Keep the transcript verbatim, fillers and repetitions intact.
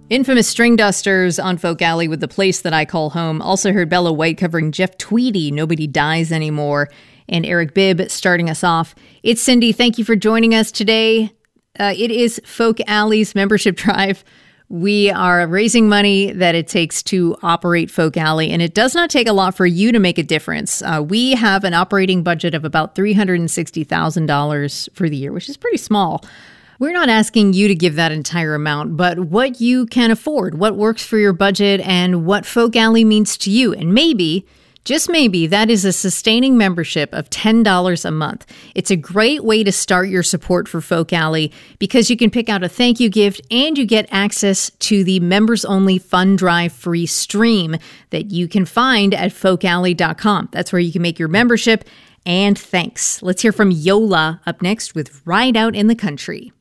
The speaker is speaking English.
Infamous String Dusters on Folk Alley with The Place That I Call Home. Also heard Bella White covering Jeff Tweedy, Nobody Dies Anymore. And Eric Bibb starting us off. It's Cindy. Thank you for joining us today. Uh, it is Folk Alley's membership drive. We are raising money that it takes to operate Folk Alley, and it does not take a lot for you to make a difference. Uh, we have an operating budget of about three hundred sixty thousand dollars for the year, which is pretty small. We're not asking you to give that entire amount, but what you can afford, what works for your budget, and what Folk Alley means to you. And maybe, just maybe, that is a sustaining membership of ten dollars a month. It's a great way to start your support for Folk Alley because you can pick out a thank you gift and you get access to the members-only Fund Drive free stream that you can find at folk alley dot com. That's where you can make your membership. And thanks. Let's hear from Yola up next with Ride Out in the Country.